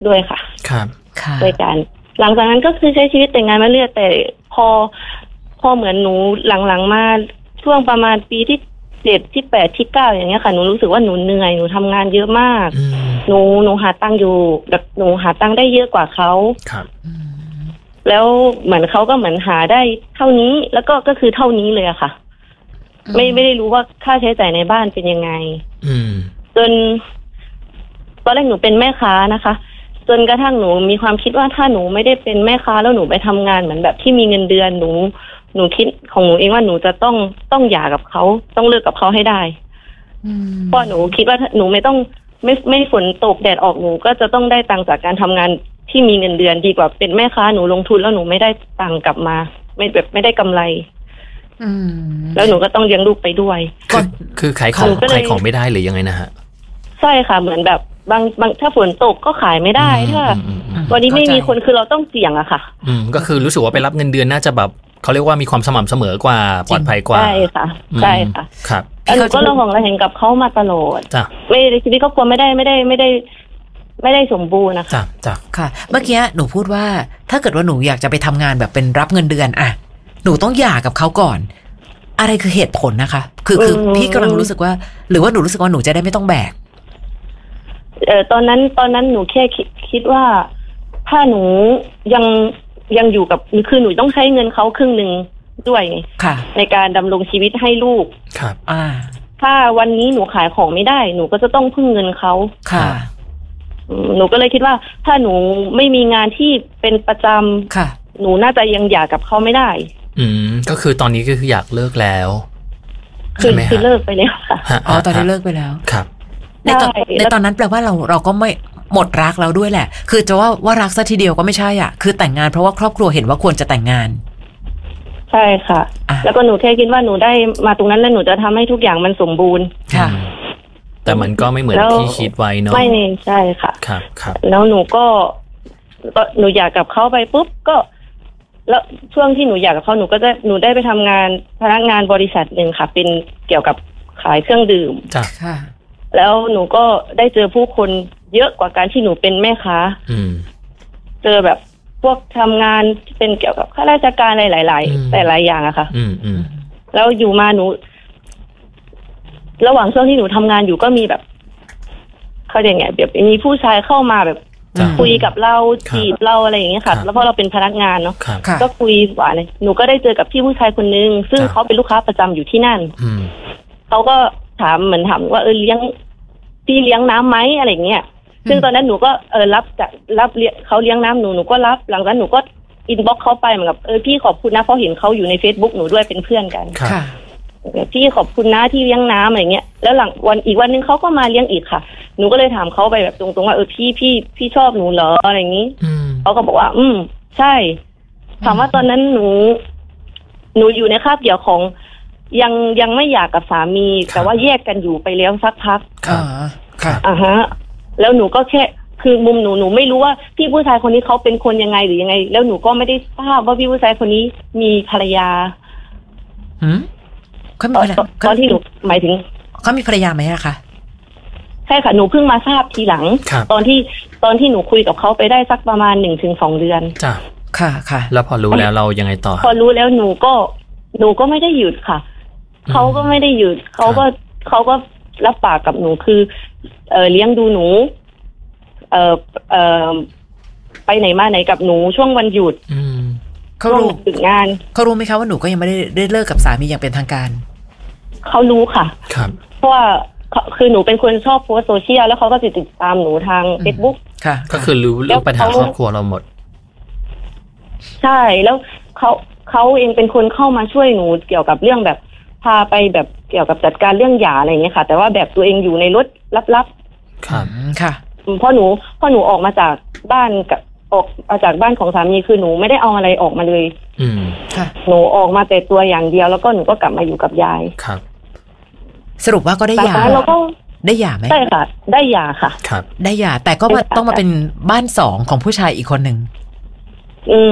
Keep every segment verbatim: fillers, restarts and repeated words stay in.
ด้วยค่ะครับด้วยกันหลังจากนั้นก็คือใช้ชีวิตแต่งงานมาเรื่อยแต่พอพอเหมือนหนูหลังๆมาช่วงประมาณปีที่เจ็ดที่แปดที่เก้าอย่างเงี้ยค่ะหนูรู้สึกว่าหนูเหนื่อยหนูทำงานเยอะมากหนูหนูหาตังค์อยู่แบบหนูหาตังค์ได้เยอะกว่าเขาครับแล้วเหมือนเขาก็เหมือนหาได้เท่านี้แล้วก็ก็คือเท่านี้เลยอะค่ะไม่ไม่ได้รู้ว่าค่าใช้จ่ายในบ้านเป็นยังไงจนตอนแรกหนูเป็นแม่ค้านะคะจนกระทั่งหนูมีความคิดว่าถ้าหนูไม่ได้เป็นแม่ค้าแล้วหนูไปทำงานเหมือนแบบที่มีเงินเดือนหนูหนูคิดของหนูเองว่าหนูจะต้องต้องหย่ากับเขาต้องเลิกกับเขาให้ได้เพราะหนูคิดว่าหนูไม่ต้องไม่ไม่ฝนตกแดดออกหนูก็จะต้องได้ตังค์จากการทำงานที่มีเงินเดือนดีกว่าเป็นแม่ค้าหนูลงทุนแล้วหนูไม่ได้ตังค์กลับมาไม่แบบไม่ได้กำไรแล้วหนูก็ต้องเลี้ยงลูกไปด้วยคือคือขายของขายของไม่ได้หรือยังไงนะฮะใช่ค่ะเหมือนแบบบางบางถ้าฝนตกก็ขายไม่ได้ถ้าวันนี้ไม่มีคนคือเราต้องเสี่ยงอะค่ะอืมก็คือรู้สึกว่าไปรับเงินเดือนน่าจะแบบเขาเรียกว่ามีความสม่ำเสมอกว่าปลอดภัยกว่าใช่ค่ะใช่ค่ะครับแล้วหนูก็ระหองระแหงกับเขามาตลอดไม่ในชีวิตครอบครัวไม่ได้ไม่ได้ไม่ได้ไม่ได้สมบูรณ์นะคะจ้ะจ้ะค่ะเมื่อกี้หนูพูดว่าถ้าเกิดว่าหนูอยากจะไปทำงานแบบเป็นรับเงินเดือนอะหนูต้องหย่ากับเขาก่อนอะไรคือเหตุผลนะคะคือคือพี่กำลังรู้สึกว่าหรือว่าหนูรู้สึกว่าหนูจะได้ไม่ต้องแบกเออตอนนั้นตอนนั้นหนูแค่คิดคิดว่าถ้าหนูยังยังอยู่กับคือหนูต้องใช้เงินเขาครึ่งหนึ่งด้วยในการดำรงชีวิตให้ลูกครับอ่าถ้าวันนี้หนูขายของไม่ได้หนูก็จะต้องพึ่งเงินเขาค่ะหนูก็เลยคิดว่าถ้าหนูไม่มีงานที่เป็นประจำค่ะหนูน่าจะยังหย่ากับเขาไม่ได้อืมก็คือตอนนี้ก็คืออยากเลิกแล้วคือคือเลิกไปแล้วค่ะอ๋อตอนนี้เลิกไปแล้วครับในตอนในตอนนั้นแปลว่าเราเราก็ไม่หมดรักแล้วด้วยแหละคือจะว่าว่ารักซะทีเดียวก็ไม่ใช่อ่ะคือแต่งงานเพราะว่าครอบครัวเห็นว่าควรจะแต่งงานใช่ค่ะแล้วก็หนูแค่คิดว่าหนูได้มาตรงนั้นแล้วหนูจะทำให้ทุกอย่างมันสมบูรณ์ค่ะแต่มันก็ไม่เหมือนที่คิดไว้เนาะไม่ใช่ค่ะครับครับแล้วหนูก็หนูอยากกับเขาไปปุ๊บก็แล้วช่วงที่หนูอยากกับเขาหนูก็จะหนูได้ไปทำงานพนักงานบริษัทหนึ่งค่ะเป็นเกี่ยวกับขายเครื่องดื่มจ้ะค่ะแล้วหนูก็ได้เจอผู้คนเยอะกว่าการที่หนูเป็นแม่ค้าเจอแบบพวกทำงานที่เป็นเกี่ยวกับข้าราชการอะไรหลายๆแต่หลายอย่างอะค่ะแล้วอยู่มาหนูระหว่างช่วงที่หนูทำงานอยู่ก็มีแบบเขาเรียกไงแบบมีผู้ชายเข้ามาแบบคุยกับเราจีบเราอะไรอย่างเงี้ยค่ะแล้วพอเราเป็นพนักงานเนาะก็คุยหวานเลยหนูก็ได้เจอกับพี่ผู้ชายคนนึงซึ่งเขาเป็นลูกค้าประจำอยู่ที่นั่นเขาก็ถามเหมือนถามว่าเออเลี้ยงพี่เลี้ยงน้ำไหมอะไรเงี้ยซึ่งตอนนั้นหนูก็เออรับจากรับเลี้ยงเขาเลี้ยงน้ำหนูหนูก็รับหลังจากนั้นหนูก็อินบ็อกซ์เขาไปเหมือนกับเออพี่ขอบคุณนะเพราะเห็นเขาอยู่ใน Facebook หนูด้วยเป็นเพื่อนกันค่ะพี่ขอบคุณนะที่เลี้ยงน้ำอะไรเงี้ยแล้วหลังวันอีกวันนึงเขาก็มาเลี้ยงอีกค่ะหนูก็เลยถามเขาไปแบบตรงๆว่าเออพี่พี่พี่ชอบหนูเหรออะไรอย่างนี้เขาก็บอกว่าอืมใช่ถามว่าตอนนั้นหนูหนูอยู่ในคาบเกี่ยวของยังยังไม่อยากกับสามีแต่ว่าแยกกันอยู่ไปแล้วสักพักอ่าค่ะอ่าฮะแล้วหนูก็แค่คือมุมหนูหนูไม่รู้ว่าพี่ผู้ชายคนนี้เขาเป็นคนยังไงหรือยังไงแล้วหนูก็ไม่ได้ทราบว่าพี่ผู้ชายคนนี้มีภรรยาอืมเขามีภรรยาตอนที่หนูหมายถึงเขามีภรรยาไหมอะคะใช่ค่ะหนูเพิ่งมาทราบทีหลังตอนที่ตอนที่หนูคุยกับเขาไปได้สักประมาณหนึ่งถึงสองเดือนจ้ะค่ะค่ะแล้วพอรู้แล้วเรายังไงต่อพอรู้แล้วหนูก็หนูก็ไม่ได้หยุดค่ะเขาก็ไม่ได้หยุดเขาก็เขาก็รับปากกับหนูคือเออเลี้ยงดูหนูเออเออไปไหนมาไหนกับหนูช่วงวันหยุดเขารู้ถึงงานเขารู้ไหมคะว่าหนูก็ยังไม่ได้ได้เลิกกับสามีอย่างเป็นทางการเขารู้ค่ะครับเพราะว่าคือหนูเป็นคนชอบโพสโซเชียลแล้วเขาก็ติดตามหนูทาง Facebook ค่ะก็คือรู้เรื่องปัญหาครอบครัวเราหมดใช่แล้วเขาเขาเองเป็นคนเข้ามาช่วยหนูเกี่ยวกับเรื่องแบบพาไปแบบเกี่ยวกับจัดการเรื่องหย่าอะไรอย่างเงี้ยค่ะแต่ว่าแบบตัวเองอยู่ในรถลับๆครับค่ะเพราะหนูเพราะหนูออกมาจากบ้านกับออกมาจากบ้านของสามีคือหนูไม่ได้เอาอะไรออกมาเลยอืมค่ะหนูออกมาแต่ตัวอย่างเดียวแล้วก็หนูก็กลับมาอยู่กับยายครับสรุปว่าก็ได้หย่าแล้วก็ได้หย่าไหมใช่ค่ะได้หย่าค่ะครับได้หย่าแต่ก็มาต้องมาเป็นบ้านสองของผู้ชายอีกคนหนึ่งอืม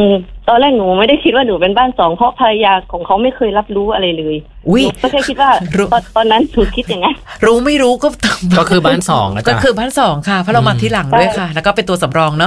ตอนแรกหนูไม่ได้คิดว่าหนูเป็นบ้านสองเพราะภรรยาของเขาไม่เคยรับรู้อะไรเลยอุ้ยก็แค่คิดว่าตอนตอนนั้นหนูคิดอย่างนั้นรู้ไม่รู้ก็ก็คือบ้านสองก็คือบ้านสองค่ะเพราะเรามาที่หลังด้วยค่ะแล้วก็เป็นตัวสำรองเนาะ